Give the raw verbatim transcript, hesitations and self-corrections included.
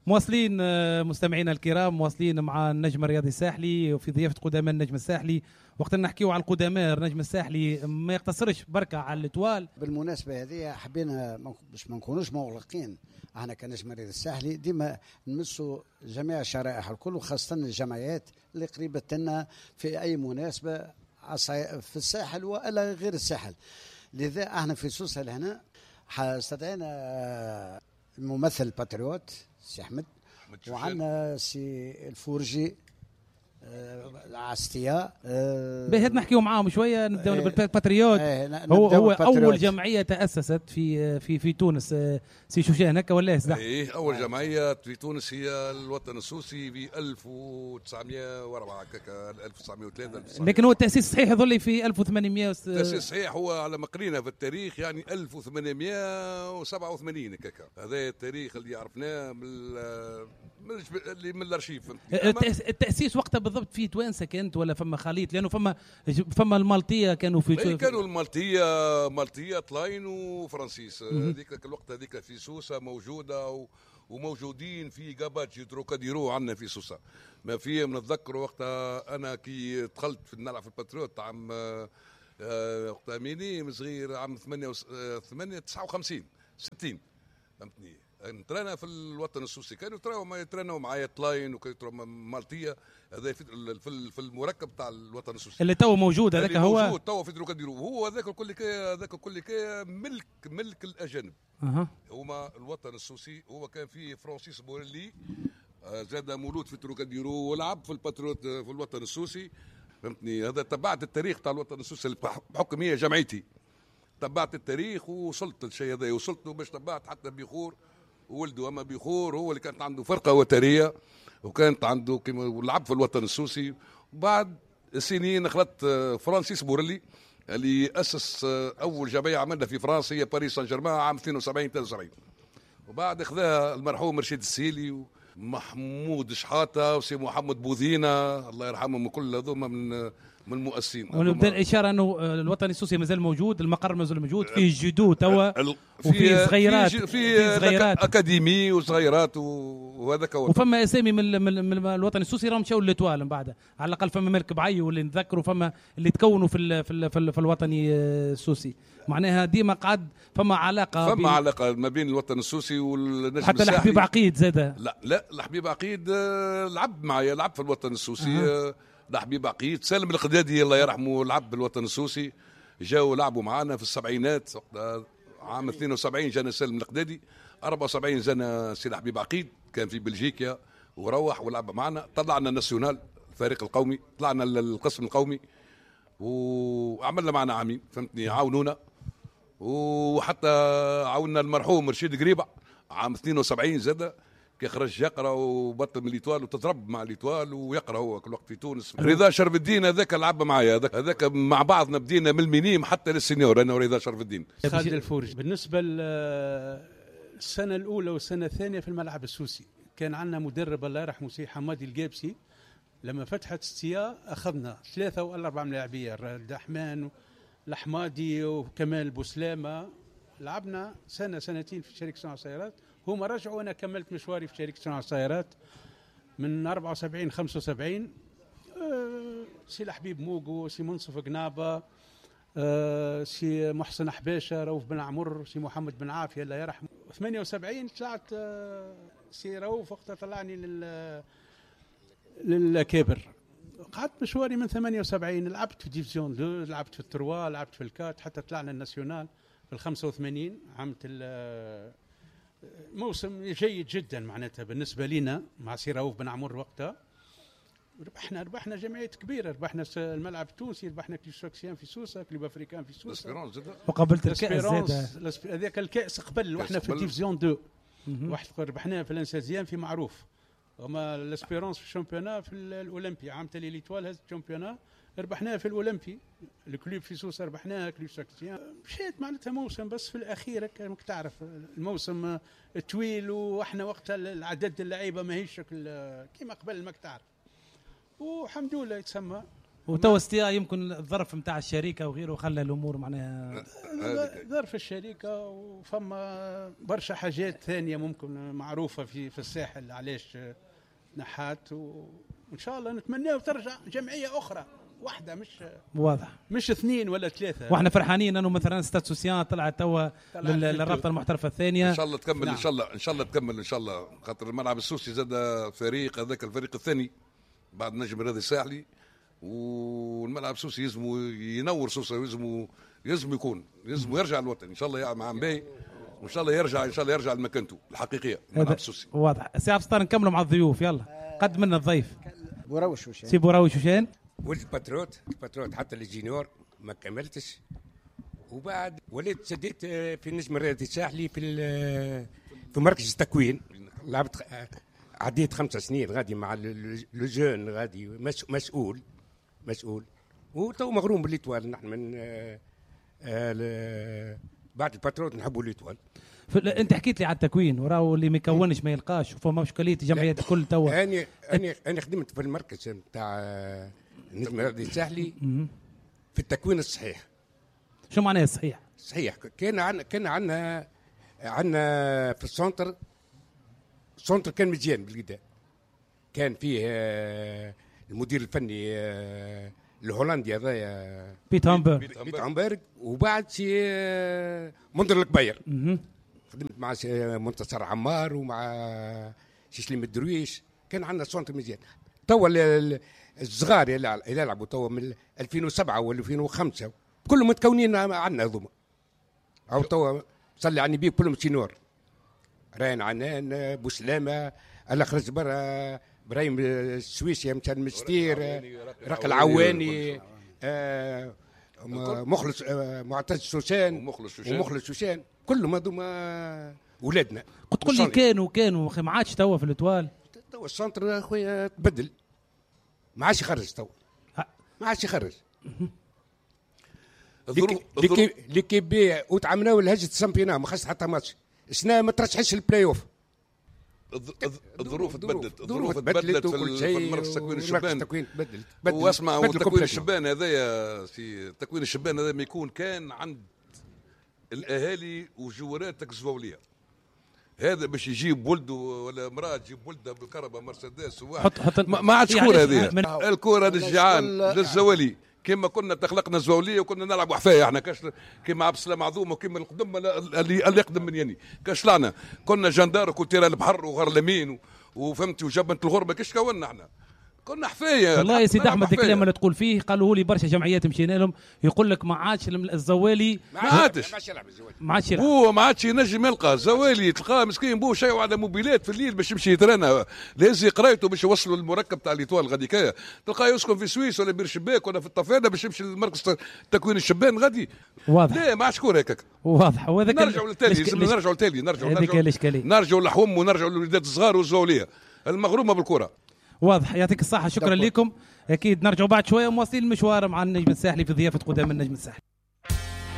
مواصلين مستمعينا الكرام، مواصلين مع النجم الرياضي الساحلي وفي ضيافة قدماء النجم الساحلي. وقت نحكيو على القدماء النجم الساحلي ما يقتصرش بركة على الاتوال. بالمناسبة هذه حبينا باش ما نكونوش مغلقين، احنا كنجم الرياضي الساحلي ديما نمسوا جميع الشرائح الكل، وخاصة الجمعيات اللي قريبة لنا في أي مناسبة في الساحل ولا غير الساحل. لذا احنا في سوسة هنا استدعينا الممثل الباتريوت سي احمد، وعندنا سي الفورجي العستياء. بهت نحكيو معاهم شويه. نبداو اه بالباتريوت. اه هو هو اول جمعيه تاسست في في في تونس. سي شوشان هكا ولا صح؟ ايه اول جمعيه في تونس هي الوطن السوسي ب ألف وتسعمائة وأربعة هكاك ألف وتسعمائة وثلاثة. لكن هو التاسيس الصحيح يظل في ألف وثمانمائة. التاسيس الصحيح هو على ما قرينا في التاريخ يعني ألف وثمانمائة وسبعة وثمانين هكاك. هذا التاريخ اللي عرفناه من اللي من الارشيف. التاسيس وقتها بالضبط في توانسه كانت ولا فما خليط؟ لانه فما فما المالطيه كانوا في كانوا المالطيه مالطيه طلاين وفرنسيس. هذيك الوقت هذيك في سوسه موجوده و وموجودين في جاباتشي تروكاديرو عندنا في سوسه. ما فيه نتذكر وقتها انا كي دخلت في نلعب في الباتريوت عام وقتها ميني صغير عام ثمانية تسعة وخمسين ستين فهمتني. نترانا في الوطن السوسي كانوا يتراو ما يترانوا معايا طلاين وكانوا مالطيه. هذا في في المركب تاع الوطن السوسي اللي تو موجود. هذاك هو موجود تو في تروكاديرو. هو هذاك الكل هذاك الكل ملك ملك الاجانب. أه. هما الوطن السوسي هو كان فيه فرانسيس بوريلي زاد مولود في تروكاديرو ولعب في الباتريوت في الوطن السوسي فهمتني. هذا تبعت التاريخ تاع الوطن السوسي بحكم هي جمعيتي. تبعت التاريخ ووصلت للشيء هذا. وصلت باش تبعت حتى بيخور وولده. اما بيخور هو اللي كانت عنده فرقه وتريه وكانت عنده كيما لعب في الوطن السوسي. وبعد سنين خلت فرانسيس بوريلي اللي اسس اول جمعيه عملنا في فرنسا هي باريس سان جيرمان عام اثنين وسبعين ثلاثة وسبعين. وبعد خذاها المرحوم رشيد السيلي ومحمود شحاته وسي محمد بوذينه الله يرحمهم كل هذوما من من المؤسسين. ونبدا الاشاره انه الوطن السوسي مازال موجود، المقر مازال موجود، فيه جدود توا وفيه صغيرات في صغيرات اكاديمي وصغيرات وهذاك. وفما اسامي من, من, من الوطن السوسي راهم مشاو للاتوال من بعد. على الاقل فما ملك بعي واللي نتذكروا فما اللي تكونوا في ال في ال في, ال في الوطني السوسي. معناها ديما قعد فما علاقه فما علاقه ما بين الوطن السوسي والنجم حتى الساحلي. الحبيب عقيد زاده. لا لا الحبيب عقيد لعب معايا لعب في الوطن السوسي. أه. الحبيب عقيد سالم القدادي الله يرحمه لعب بالوطن السوسي. جاوا لعبوا معنا في السبعينات عام اثنين وسبعين جانا سالم القدادي. أربعة وسبعين جانا سي الحبيب عقيد كان في بلجيكا وروح ولعب معنا. طلعنا الناسيونال الفريق القومي طلعنا القسم القومي وعملنا معنا عامين فهمتني عاونونا. وحتى عاوننا المرحوم رشيد قريبة عام اثنين وسبعين زاد كي خرج يقرا وبطل من ليتوال وتضرب مع ليتوال ويقرا هو كل وقت في تونس. رضا شرف الدين هذاك لعب معايا هذاك هذاك مع بعضنا بدينا من المينيم حتى للسينيور انا ورضا شرف الدين. خالد الفورج بالنسبه للسنه الاولى والسنه الثانيه في الملعب السوسي كان عندنا مدرب الله يرحمه سي حمادي القابسي. لما فتحت ستيا اخذنا ثلاثه ولا اربعه لاعبين الدحمان الحمادي وكمال بوسلامه. لعبنا سنه سنتين في شركه صناعه السيارات. هما رجعوا وانا كملت مشواري في شركه صناعه السيارات من أربعة وسبعين خمسة وسبعين. أه سي الحبيب موقو سي منصف قنابه أه سي محسن حباشه روف بن عمر سي محمد بن عافيه الله يرحمه. ثمانية وسبعين طلعت أه سي روف وقتها طلعني لل للكابر. قعدت مشواري من ثمانية وسبعين. لعبت في ديفيزيون دو لعبت في التروا لعبت في الكات حتى طلعنا الناسيونال في الخمسة وثمانين. عملت موسم جيد جدا معناتها بالنسبه لنا مع سي رؤوف بن عمر وقتها. ربحنا ربحنا جمعيات كبيره. ربحنا الملعب التونسي ربحنا كليب في سوسه كليب افريكان في سوسه وقبلت الكاس زاد هذاك الكاس قبل واحنا في ديفيزيون دو واحد ربحناه في الانسازيان في معروف. وما الاسبيرونس في الشامبيونا في الاولمبي عام تالي ليتوال هذا الشامبيونا ربحناه في الاولمبي. الكلوب في سوسه ربحناه كلوب ساكسيان. مشيت معناتها موسم بس في الاخير كما تعرف الموسم طويل واحنا وقتها العدد اللعيبه ماهيش كيما قبل ما تعرف. والحمد لله يتسمى وتو استياء يمكن الظرف نتاع الشركه وغيره خلى الامور معناها ظرف الشركه، وفما برشا حاجات ثانيه ممكن معروفه في في الساحل علاش نحات، وان شاء الله نتمناو ترجع جمعيه اخرى واحده، مش واضح مش اثنين ولا ثلاثه. واحنا فرحانين انه مثلا ستاد سوسيان طلعت توا للرابطه المحترفه الثانيه ان شاء الله تكمل. نعم. ان شاء الله ان شاء الله تكمل ان شاء الله، خاطر الملعب السوسي زاد فريق، هذاك الفريق الثاني بعد نجم الرياضي الساحلي، والملعب السوسي يلزم ينور سوسه، يلزم يلزم يكون يلزم يرجع الوطن ان شاء الله يا مع مباي، وان شاء الله يرجع ان شاء الله يرجع لمكانته الحقيقيه الملعب السوسي. واضح. سي عبد الستار نكملوا مع الضيوف، يلا قد منا الضيف بوراوش وشين سي بوراوي شوشان. ولد باتروت باتروت حتى الجينيور ما كملتش، وبعد وليت سديت في نجم الرياضي الساحلي في في مركز التكوين، لعبت عديت خمس سنين غادي مع لوجون، غادي مسؤول مسؤول وتو مغروم بالليتوال. نحن من آآ آآ بعد الباتروت نحبوا الليتوال. انت حكيت لي على التكوين وراو اللي ما يكونش ما يلقاش، وفما اشكاليه جمعيات الكل توا. انا انا انا خدمت في المركز نتاع النجم الرياضي الساحلي في التكوين الصحيح. شو معناه الصحيح؟ صحيح. كان عندنا كان عندنا عندنا في السونتر، السونتر كان مزيان بالقدا، كان فيه المدير الفني الهولندي هذايا بيت هامبرغ بيت هامبرغ، وبعد سي منذر الكبير خدمت مع منتصر عمار ومع سي سليم الدرويش، كان عندنا سونتر مزيان. توا الصغار اللي يلعبوا توا من ألفين وسبعة و ألفين وخمسة كلهم متكونين عندنا هذوما، او توا صلي على النبي كلهم سينور، راين عنان بوسلامه الاخرج برا ابراهيم السويسي مشى المستير، رق العواني، آه مخلص آه معتز سوسان ومخلص سوسان، كلهم هذوما ولادنا. قلت تقول لي كانوا كانوا ما عادش توا في الاتوال. توا السنتر خويا تبدل، ما عادش يخرج توا، ما عادش يخرج. ليكيب بي وتعاملوا لهجه السامبينا ما خص حتى ماتش، السنه ما ترشحش البلاي اوف. الظروف تبدلت، الظروف تبدلت في المركز تكوين الشبان. واسمع، وتكوين الشبان هذايا في تكوين الشبان هذا ما يكون كان عند الاهالي وجوارات الزواوليه، هذا باش يجيب ولده ولا مراه تجيب ولده بالكهرباء مرسيدس وواحد ما عادش كوره هذه، الكوره للجيعان للزوالي. كما كنا تخلقنا زواوليه وكنا نلعب حفايه احنا كاش كما عبد السلام عظوم وكما القدم اللي اللي يقدم من يني كاش طلعنا كنا جندارك وتيرا البحر وغرلمين وفهمتي وجبنه الغربه كاش كونا احنا كنا حفايه. والله يا سيدي احمد الكلام اللي تقول فيه قالوا لي برشا جمعيات مشينا لهم يقول لك ما عادش الزوالي ما عادش ما عادش يلعب، هو ما عادش ينجم يلقى الزوالي، تلقاه مسكين بو شيء على موبيلات في الليل باش يمشي يترانا لازم قرايته باش يوصلوا المركب تاع ليتوال غادي كايا، تلقاه يسكن في سويس ولا بير شباك ولا في الطفاله باش يمشي لمركز تكوين الشبان غادي. واضح. لا ما عادش كوره هكاك. واضح. وهذاك نرجعوا للتالي، لازم نرجعوا للتالي، نرجعوا نرجعوا نرجعوا للحوم ونرجعوا للوليدات الصغار والزواليه المغرومه بالكره. واضح. يعطيك الصحة، شكرا لكم. أكيد نرجع بعد شوية مواصلين المشوار مع النجم الساحلي في ضيافة قدام النجم الساحلي.